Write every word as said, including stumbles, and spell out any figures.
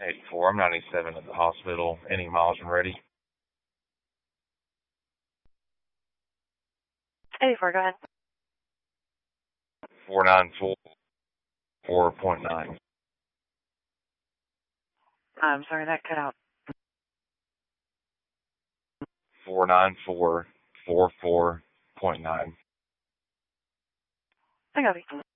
eighty-four. I'm ninety-seven at the hospital. Any miles and ready? eighty-four, go ahead. four nine four, four point nine. I'm sorry, that cut out. four nine four, four four point nine. I got it.